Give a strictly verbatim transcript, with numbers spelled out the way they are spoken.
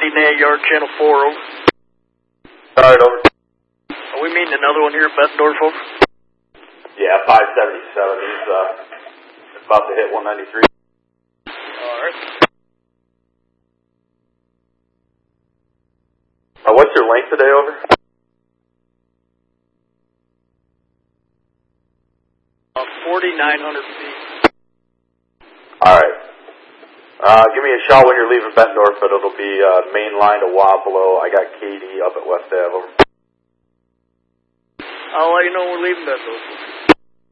Nat Yard, Channel four, over. Alright, over. Are we meeting another one here at Bettendorf, over? Yeah, five seventy-seven. He's uh, about to hit one ninety-three. Alright. Uh, what's your length today, over? Uh, forty-nine hundred feet. Alright. Uh, give me a shot when you're leaving Bettendorf, but it'll be uh, main line to Wapello. I got Katie up at West Ave, over. I'll let you know when we're leaving Bettendorf.